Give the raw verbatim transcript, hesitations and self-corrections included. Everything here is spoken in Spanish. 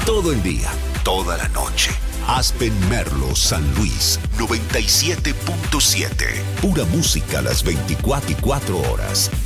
Todo el día, toda la noche. Aspen Merlo San Luis noventa y siete punto siete. Pura música a las veinticuatro horas.